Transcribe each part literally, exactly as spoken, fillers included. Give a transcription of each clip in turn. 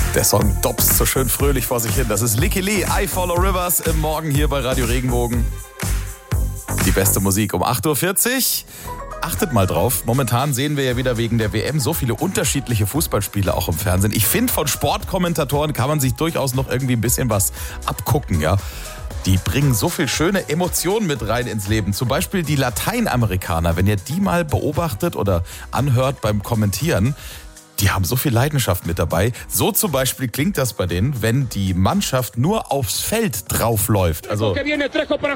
Der Song dopst so schön fröhlich vor sich hin. Das ist Licky Lee, I Follow Rivers im Morgen hier bei Radio Regenbogen. Die beste Musik um acht Uhr vierzig. Achtet mal drauf, momentan sehen wir ja wieder wegen der W M so viele unterschiedliche Fußballspiele auch im Fernsehen. Ich finde, von Sportkommentatoren kann man sich durchaus noch irgendwie ein bisschen was abgucken, ja. Die bringen so viel schöne Emotionen mit rein ins Leben. Zum Beispiel die Lateinamerikaner, wenn ihr die mal beobachtet oder anhört beim Kommentieren, die haben so viel Leidenschaft mit dabei. So zum Beispiel klingt das bei denen, wenn die Mannschaft nur aufs Feld draufläuft. Also da ist noch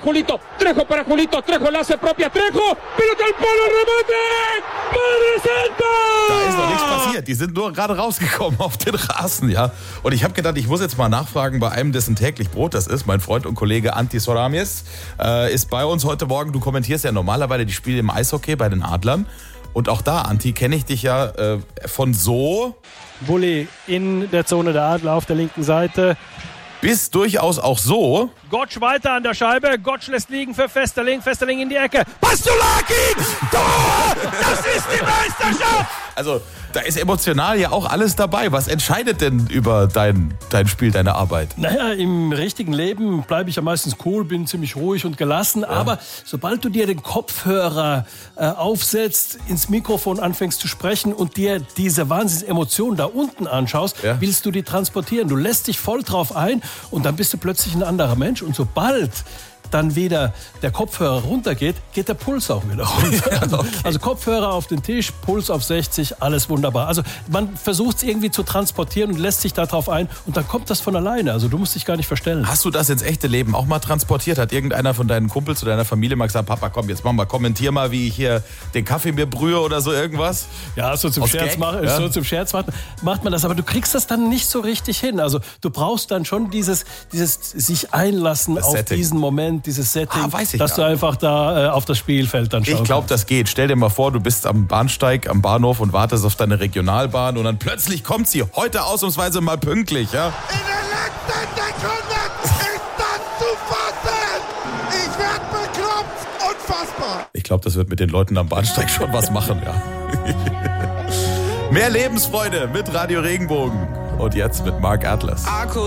nichts passiert. Die sind nur gerade rausgekommen auf den Rasen, ja. Und ich habe gedacht, ich muss jetzt mal nachfragen bei einem, dessen täglich Brot das ist. Mein Freund und Kollege Antti Soramies äh, ist bei uns heute Morgen. Du kommentierst ja normalerweise die Spiele im Eishockey bei den Adlern. Und auch da, Antti, kenne ich dich ja äh, von so... Bulli in der Zone der Adler auf der linken Seite. Bis durchaus auch so... Gottsch weiter an der Scheibe. Gottsch lässt liegen für Festerling. Festerling in die Ecke. Pastulaki! Tor! Das ist die Meisterschaft! Also, da ist emotional ja auch alles dabei. Was entscheidet denn über dein, dein Spiel, deine Arbeit? Naja, im richtigen Leben bleibe ich ja meistens cool, bin ziemlich ruhig und gelassen. Ja. Aber sobald du dir den Kopfhörer äh, aufsetzt, ins Mikrofon anfängst zu sprechen und dir diese Wahnsinnsemotionen da unten anschaust, ja. willst du die transportieren. Du lässt dich voll drauf ein und dann bist du plötzlich ein anderer Mensch. Und sobald dann wieder der Kopfhörer runtergeht, geht der Puls auch wieder runter. Ja, okay. Also Kopfhörer auf den Tisch, Puls auf sechzig, alles wunderbar. Also man versucht es irgendwie zu transportieren und lässt sich darauf ein und dann kommt das von alleine. Also du musst dich gar nicht verstellen. Hast du das ins echte Leben auch mal transportiert? Hat irgendeiner von deinen Kumpels oder deiner Familie mal gesagt, Papa, komm, jetzt mach mal, kommentier mal, wie ich hier den Kaffee mir brühe oder so irgendwas? Ja, so zum, Scherz, mach, ja. so zum Scherz macht, macht man das. Aber du kriegst das dann nicht so richtig hin. Also du brauchst dann schon dieses, dieses sich einlassen das auf Setting. Diesen Moment, dieses Setting, ah, weiß ich dass ja. du einfach da äh, auf das Spielfeld dann schaust. Ich glaube, das geht. Stell dir mal vor, du bist am Bahnsteig, am Bahnhof und wartest auf deine Regionalbahn und dann plötzlich kommt sie heute ausnahmsweise mal pünktlich, ja? In der letzten Sekunde ist das zu fassen! Ich werde bekloppt! Unfassbar! Ich glaube, das wird mit den Leuten am Bahnsteig schon was machen, ja. Mehr Lebensfreude mit Radio Regenbogen. Und jetzt mit Mark Atlas.